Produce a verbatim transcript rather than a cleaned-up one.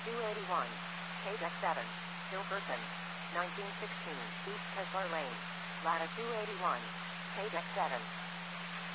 two eighty-one, K deck seven, Hilferton, nineteen sixteen, East Kessler Lane, Latitude two eighty-one, K deck seven.